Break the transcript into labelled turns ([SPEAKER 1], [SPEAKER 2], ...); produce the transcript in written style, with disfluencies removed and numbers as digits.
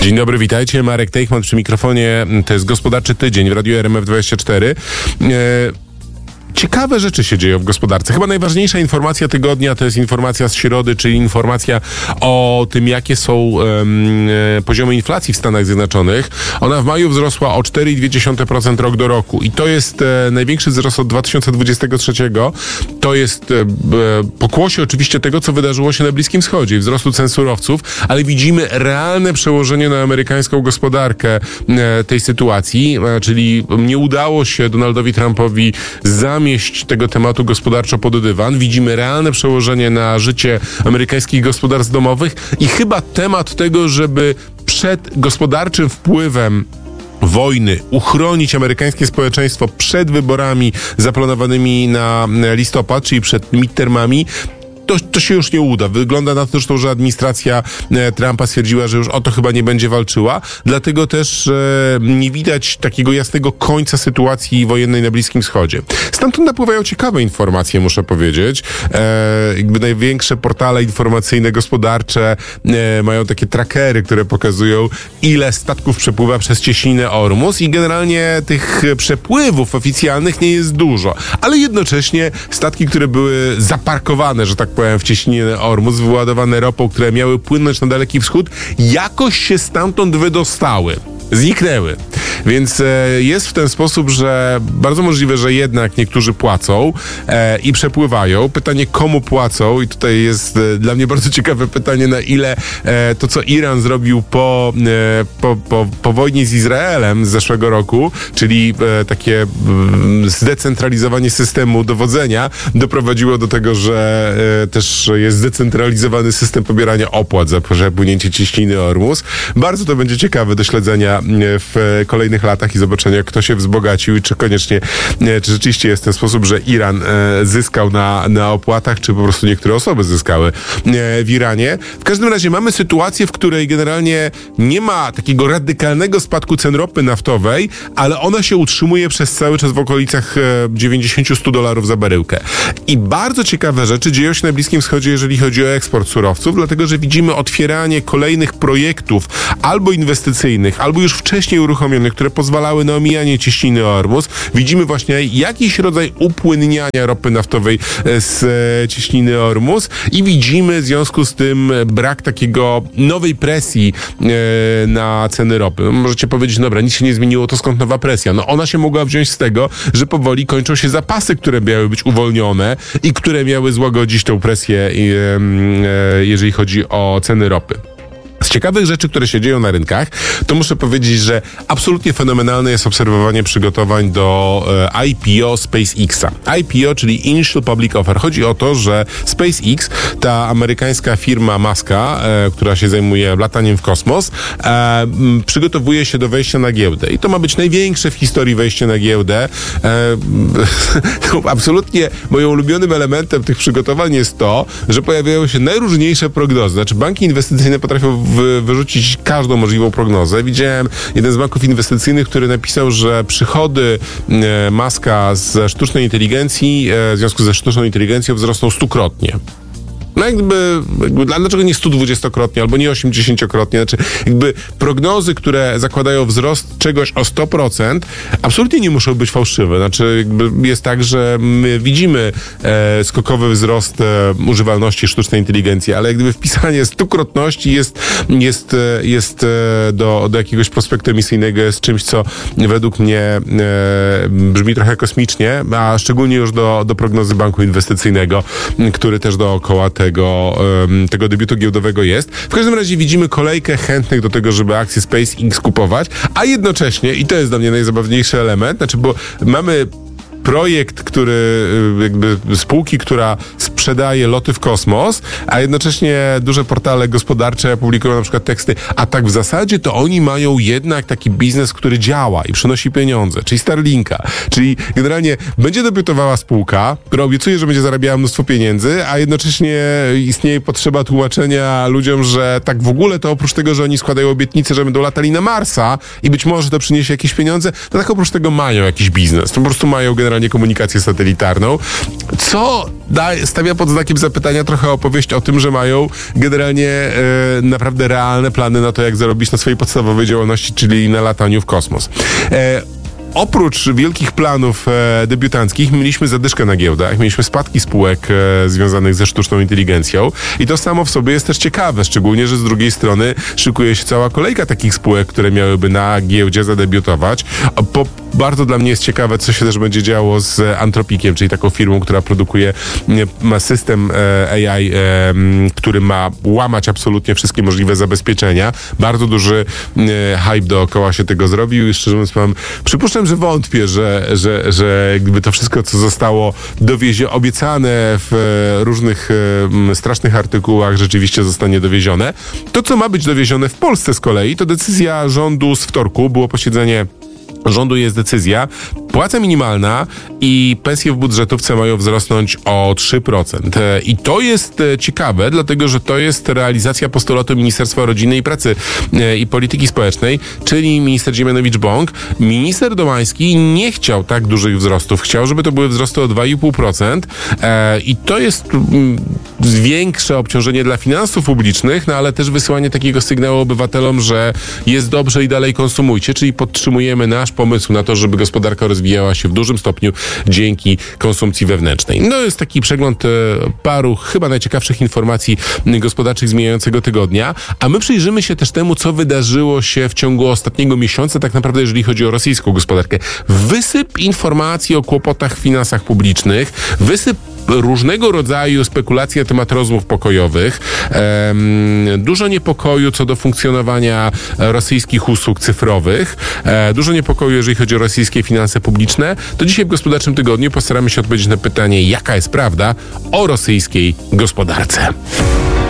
[SPEAKER 1] Dzień dobry, witajcie. Marek Teichman przy mikrofonie. To jest Gospodarczy Tydzień w Radiu RMF24. Ciekawe rzeczy się dzieją w gospodarce. Chyba najważniejsza informacja tygodnia to jest informacja z środy, czyli informacja o tym, jakie są poziomy inflacji w Stanach Zjednoczonych. Ona w maju wzrosła o 4,2% rok do roku i to jest największy wzrost od 2023. To jest pokłosie oczywiście tego, co wydarzyło się na Bliskim Wschodzie, wzrostu cen surowców, ale widzimy realne przełożenie na amerykańską gospodarkę tej sytuacji, czyli nie udało się Donaldowi Trumpowi zamieść tego tematu gospodarczo pod dywan. Widzimy realne przełożenie na życie amerykańskich gospodarstw domowych i chyba temat tego, żeby przed gospodarczym wpływem wojny uchronić amerykańskie społeczeństwo przed wyborami zaplanowanymi na listopad, czyli przed midtermami, to się już nie uda. Wygląda na to zresztą, że administracja Trumpa stwierdziła, że już o to chyba nie będzie walczyła. Dlatego też nie widać takiego jasnego końca sytuacji wojennej na Bliskim Wschodzie. Stamtąd napływają ciekawe informacje, muszę powiedzieć. Jakby największe portale informacyjne, gospodarcze mają takie trackery, które pokazują, ile statków przepływa przez cieśninę Ormus i generalnie tych przepływów oficjalnych nie jest dużo. Ale jednocześnie statki, które były zaparkowane, że tak powiem, w cieśninie Ormus, wyładowane ropą, które miały płynąć na Daleki Wschód, jakoś się stamtąd wydostały. Zniknęły. Więc jest w ten sposób, że bardzo możliwe, że jednak niektórzy płacą i przepływają. Pytanie, komu płacą? I tutaj jest dla mnie bardzo ciekawe pytanie, na ile to, co Iran zrobił po wojnie z Izraelem z zeszłego roku, czyli takie zdecentralizowanie systemu dowodzenia, doprowadziło do tego, że też jest zdecentralizowany system pobierania opłat za przepłynięcie cieśniny Ormus. Bardzo to będzie ciekawe do śledzenia w kolejnych latach i zobaczenia, kto się wzbogacił i czy rzeczywiście jest ten sposób, że Iran zyskał na opłatach, czy po prostu niektóre osoby zyskały w Iranie. W każdym razie mamy sytuację, w której generalnie nie ma takiego radykalnego spadku cen ropy naftowej, ale ona się utrzymuje przez cały czas w okolicach 90-100 dolarów za baryłkę. I bardzo ciekawe rzeczy dzieją się na Bliskim Wschodzie, jeżeli chodzi o eksport surowców, dlatego że widzimy otwieranie kolejnych projektów albo inwestycyjnych, albo już wcześniej uruchomionych, które pozwalały na omijanie cieśniny Ormus. Widzimy właśnie jakiś rodzaj upłynniania ropy naftowej z cieśniny Ormus i widzimy w związku z tym brak takiego nowej presji na ceny ropy. Możecie powiedzieć, dobra, nic się nie zmieniło, to skąd nowa presja? No ona się mogła wziąć z tego, że powoli kończą się zapasy, które miały być uwolnione i które miały złagodzić tę presję, jeżeli chodzi o ceny ropy. Z ciekawych rzeczy, które się dzieją na rynkach, to muszę powiedzieć, że absolutnie fenomenalne jest obserwowanie przygotowań do IPO SpaceX'a. IPO, czyli Initial Public Offer. Chodzi o to, że SpaceX, ta amerykańska firma Muska, która się zajmuje lataniem w kosmos, przygotowuje się do wejścia na giełdę. I to ma być największe w historii wejście na giełdę. Absolutnie moim ulubionym elementem tych przygotowań jest to, że pojawiają się najróżniejsze prognozy. Znaczy banki inwestycyjne potrafią wyrzucić każdą możliwą prognozę. Widziałem jeden z banków inwestycyjnych, który napisał, że przychody Muska ze sztucznej inteligencji w związku ze sztuczną inteligencją wzrosną 100-krotnie. No dlaczego nie 120-krotnie albo nie 80-krotnie? Znaczy prognozy, które zakładają wzrost czegoś o 100%, absolutnie nie muszą być fałszywe. Znaczy jest tak, że my widzimy skokowy wzrost używalności sztucznej inteligencji, ale wpisanie 100-krotności jest do jakiegoś prospektu emisyjnego jest czymś, co według mnie brzmi trochę kosmicznie, a szczególnie już do prognozy banku inwestycyjnego, który też dookoła tego debiutu giełdowego jest. W każdym razie widzimy kolejkę chętnych do tego, żeby akcje SpaceX kupować, a jednocześnie, i to jest dla mnie najzabawniejszy element, bo mamy projekt, spółki, która sprzedaje loty w kosmos, a jednocześnie duże portale gospodarcze publikują na przykład teksty, a tak w zasadzie to oni mają jednak taki biznes, który działa i przynosi pieniądze, czyli Starlinka. Czyli generalnie będzie debiutowała spółka, która obiecuje, że będzie zarabiała mnóstwo pieniędzy, a jednocześnie istnieje potrzeba tłumaczenia ludziom, że tak w ogóle to oprócz tego, że oni składają obietnice, że będą latali na Marsa i być może to przyniesie jakieś pieniądze, to tak oprócz tego mają jakiś biznes. To po prostu mają generalnie komunikację satelitarną, co stawia stawia pod znakiem zapytania trochę opowieść o tym, że mają generalnie naprawdę realne plany na to, jak zarobić na swojej podstawowej działalności, czyli na lataniu w kosmos. Oprócz wielkich planów debiutanckich mieliśmy zadyszkę na giełdach, mieliśmy spadki spółek związanych ze sztuczną inteligencją i to samo w sobie jest też ciekawe, szczególnie, że z drugiej strony szykuje się cała kolejka takich spółek, które miałyby na giełdzie zadebiutować. Bardzo dla mnie jest ciekawe, co się też będzie działo z Anthropiciem, czyli taką firmą, która ma system AI, który ma łamać absolutnie wszystkie możliwe zabezpieczenia. Bardzo duży hype dookoła się tego zrobił i szczerze mówiąc przypuszczam, że wątpię, że gdyby to wszystko, co zostało obiecane w różnych strasznych artykułach, rzeczywiście zostanie dowiezione. To, co ma być dowiezione w Polsce z kolei, to decyzja rządu z wtorku. Było posiedzenie rządu, jest decyzja. Płaca minimalna i pensje w budżetówce mają wzrosnąć o 3%. I to jest ciekawe, dlatego że to jest realizacja postulatu Ministerstwa Rodziny i Pracy i Polityki Społecznej, czyli minister Ziemianowicz-Bąk. Minister Domański nie chciał tak dużych wzrostów. Chciał, żeby to były wzrosty o 2,5%. I to jest większe obciążenie dla finansów publicznych, no ale też wysyłanie takiego sygnału obywatelom, że jest dobrze i dalej konsumujcie, czyli podtrzymujemy nasz pomysł na to, żeby gospodarka rozwijała się w dużym stopniu dzięki konsumpcji wewnętrznej. No jest taki przegląd paru chyba najciekawszych informacji gospodarczych z mijającego tygodnia, a my przyjrzymy się też temu, co wydarzyło się w ciągu ostatniego miesiąca, tak naprawdę jeżeli chodzi o rosyjską gospodarkę. Wysyp informacji o kłopotach w finansach publicznych, wysyp różnego rodzaju spekulacji na temat rozmów pokojowych, dużo niepokoju co do funkcjonowania rosyjskich usług cyfrowych, dużo niepokoju, jeżeli chodzi o rosyjskie finanse publiczne. To dzisiaj w Gospodarczym Tygodniu postaramy się odpowiedzieć na pytanie, jaka jest prawda o rosyjskiej gospodarce.